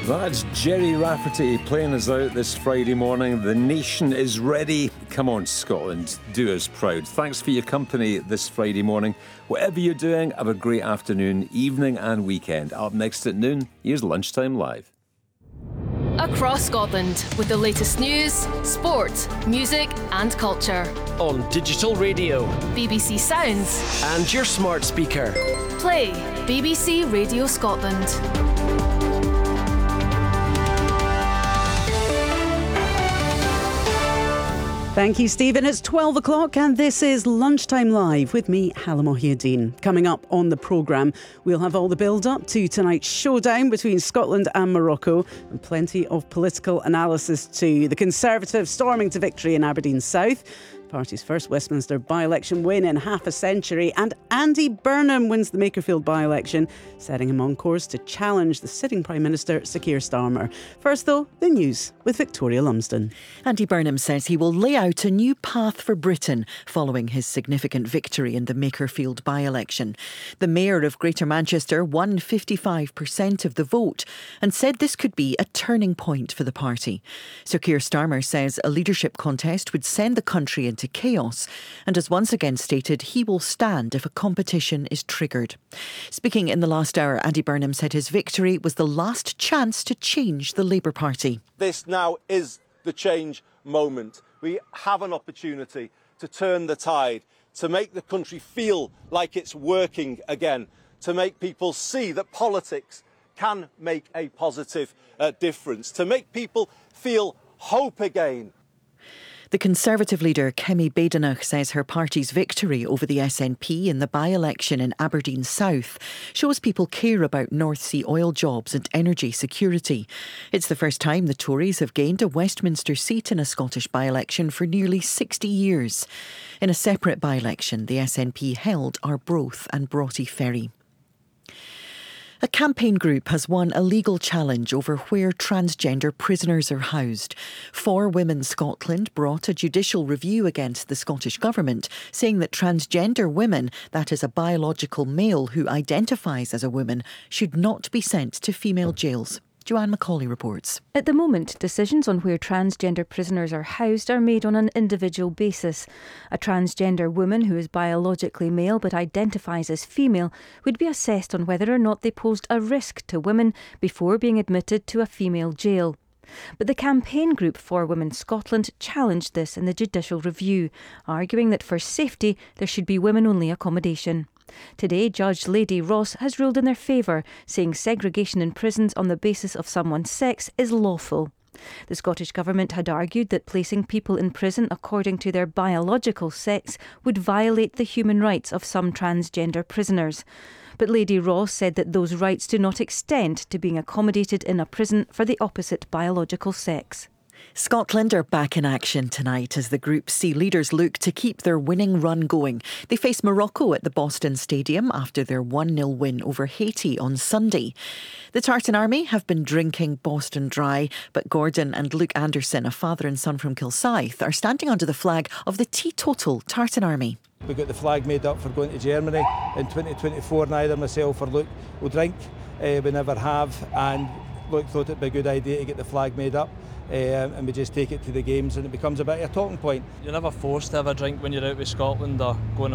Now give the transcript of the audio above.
That's Jerry Rafferty playing us out this Friday morning. The nation is ready. Come on, Scotland, do us proud. Thanks for your company this Friday morning. Whatever you're doing, have a great afternoon, evening and weekend. Up next at noon, here's Lunchtime Live. Across Scotland, with the latest news, sport, music and culture. On digital radio, BBC Sounds and your smart speaker. Play BBC Radio Scotland. Thank you, Stephen. It's 12 o'clock and this is Lunchtime Live with me, Hala Mohiuddin. Coming up on the programme, we'll have all the build-up to tonight's showdown between Scotland and Morocco and plenty of political analysis too. The Conservatives storming to victory in Aberdeen South, the party's first Westminster by-election win in half a century, and Andy Burnham wins the Makerfield by-election, setting him on course to challenge the sitting Prime Minister, Sir Keir Starmer. First though, the news with Victoria Lumsden. Andy Burnham says he will lay out a new path for Britain following his significant victory in the Makerfield by-election. The Mayor of Greater Manchester won 55% of the vote and said this could be a turning point for the party. Sir Keir Starmer says a leadership contest would send the country into chaos and has once again stated he will stand if a competition is triggered. Speaking in the last hour, Andy Burnham said his victory was the last chance to change the Labour Party. This now is the change moment. We have an opportunity to turn the tide, to make the country feel like it's working again, to make people see that politics can make a positive difference, to make people feel hope again. The Conservative leader Kemi Badenoch says her party's victory over the SNP in the by-election in Aberdeen South shows people care about North Sea oil jobs and energy security. It's the first time the Tories have gained a Westminster seat in a Scottish by-election for nearly 60 years. In a separate by-election, the SNP held Arbroath and Broughty Ferry. A campaign group has won a legal challenge over where transgender prisoners are housed. For Women Scotland brought a judicial review against the Scottish Government, saying that transgender women, that is a biological male who identifies as a woman, should not be sent to female jails. Joanne Macaulay reports. At the moment, decisions on where transgender prisoners are housed are made on an individual basis. A transgender woman who is biologically male but identifies as female would be assessed on whether or not they posed a risk to women before being admitted to a female jail. But the campaign group For Women Scotland challenged this in the judicial review, arguing that for safety there should be women-only accommodation. Today, Judge Lady Ross has ruled in their favour, saying segregation in prisons on the basis of someone's sex is lawful. The Scottish Government had argued that placing people in prison according to their biological sex would violate the human rights of some transgender prisoners. But Lady Ross said that those rights do not extend to being accommodated in a prison for the opposite biological sex. Scotland are back in action tonight as the Group C leaders look to keep their winning run going. They face Morocco at the Boston Stadium after their 1-0 win over Haiti on Sunday. The Tartan Army have been drinking Boston dry, but Gordon and Luke Anderson, a father and son from Kilsyth, are standing under the flag of the teetotal Tartan Army. We got the flag made up for going to Germany in 2024. Neither myself or Luke will drink. We never have, and Luke thought it'd be a good idea to get the flag made up. And we just take it to the games and it becomes a bit of a talking point. You're never forced to have a drink when you're out with Scotland or going